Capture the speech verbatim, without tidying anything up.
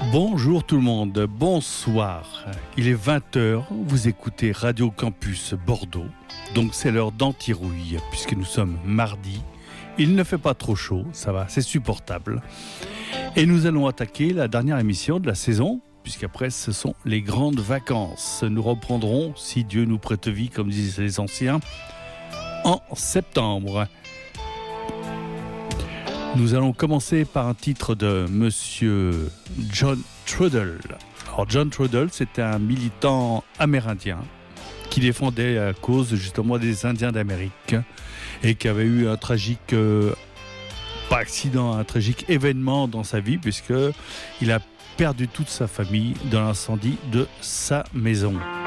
Bonjour tout le monde, bonsoir. Il est vingt heures, vous écoutez Radio Campus Bordeaux. Donc c'est l'heure d'Antirouille, puisque nous sommes mardi. Il ne fait pas trop chaud, ça va, c'est supportable. Et nous allons attaquer la dernière émission de la saison, puisqu'après ce sont les grandes vacances. Nous reprendrons, si Dieu nous prête vie, comme disent les anciens, en septembre. Nous allons commencer par un titre de Monsieur John Trudell. Alors John Trudell, c'était un militant amérindien qui défendait la cause justement des Indiens d'Amérique et qui avait eu un tragique, euh, pas accident, un tragique événement dans sa vie puisque il a perdu toute sa famille dans l'incendie de sa maison.